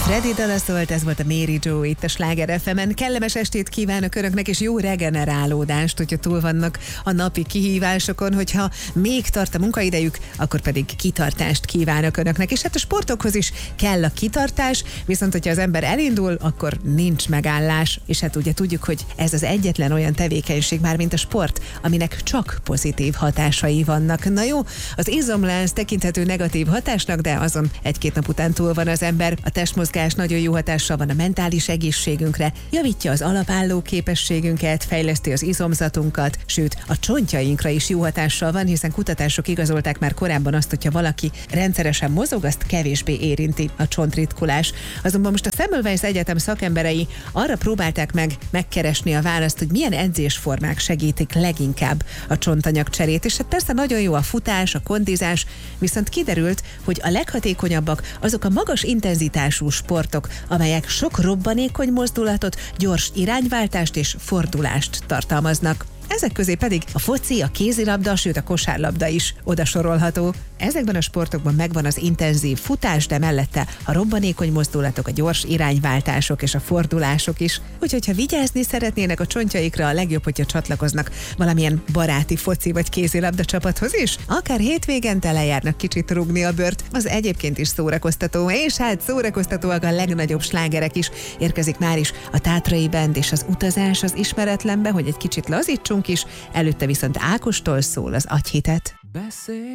Freddy dala szólt, ez volt a Mary Jo itt a Sláger FM-en. Kellemes estét kívánok önöknek, és jó regenerálódást, hogyha túl vannak a napi kihívásokon, hogyha még tart a munkaidejük, akkor pedig kitartást kívánok önöknek. És hát a sportokhoz is kell a kitartás, viszont hogyha az ember elindul, akkor nincs megállás, és hát ugye tudjuk, hogy ez az egyetlen olyan tevékenység már, mint a sport, aminek csak pozitív hatásai vannak. Na jó, az izomlánc tekinthető negatív hatásnak, de azon egy-két nap után túl van az ember. A testmozgás nagyon jó hatással van a mentális egészségünkre, javítja az alapálló képességünket, fejleszti az izomzatunkat, sőt a csontjainkra is jó hatással van, hiszen kutatások igazolták már korábban azt, hogyha valaki rendszeresen mozog, azt kevésbé érinti a csontritkulás. Azonban most a Semmelweis Egyetem szakemberei arra próbálták meg megkeresni a választ, hogy milyen edzésformák segítik leginkább a csontanyagcserét, és hát persze nagyon jó a futás, a kondizás, viszont kiderült, hogy a leghatékonyabbak azok a magas intenzitású sportok, amelyek sok robbanékony mozdulatot, gyors irányváltást és fordulást tartalmaznak. Ezek közé pedig a foci, a kézilabda, sőt a kosárlabda is oda sorolható. Ezekben a sportokban megvan az intenzív futás, de mellette a robbanékony mozdulatok, a gyors irányváltások és a fordulások is. Úgyhogy ha vigyázni szeretnének a csontjaikra, a legjobb, hogyha csatlakoznak valamilyen baráti foci vagy kézilabda csapathoz is. Akár hétvégente lejárnak kicsit rúgni a bőrt, az egyébként is szórakoztató, és hát szórakoztatóak a legnagyobb slágerek is. Érkezik már is a Tátrai Band és az Utazás az ismeretlenbe, hogy egy kicsit lazítsunk is, előtte viszont Ákostól szól az Agyhitet.